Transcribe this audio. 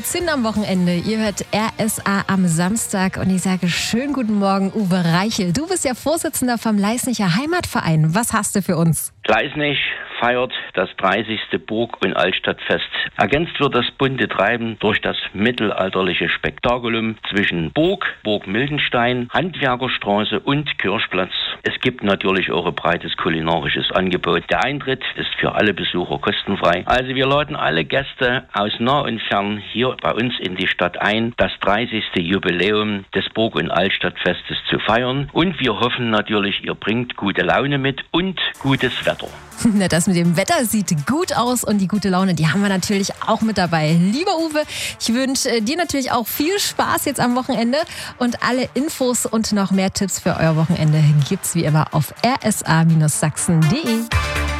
geht's hin am Wochenende? Ihr hört RSA am Samstag und ich sage schönen guten Morgen, Uwe Reichel. Du bist ja Vorsitzender vom Leisnicher Heimatverein. Was hast du für uns? Leisnich feiert das 30. Burg- und Altstadtfest. Ergänzt wird das bunte Treiben durch das mittelalterliche Spektakulum zwischen Burg Mildenstein, Handwerkerstraße und Kirchplatz. Es gibt natürlich auch ein breites kulinarisches Angebot. Der Eintritt ist für alle Besucher kostenfrei. Also wir laden alle Gäste aus nah und fern hier bei uns in die Stadt ein, das 30. Jubiläum des Burg- und Altstadtfestes zu feiern. Und wir hoffen natürlich, ihr bringt gute Laune mit und gutes Wetter. Na, das mit dem Wetter sieht gut aus und die gute Laune, die haben wir natürlich auch mit dabei. Lieber Uwe, ich wünsche dir natürlich auch viel Spaß jetzt am Wochenende und alle Infos und noch mehr Tipps für euer Wochenende gibt's wie immer auf rsa-sachsen.de.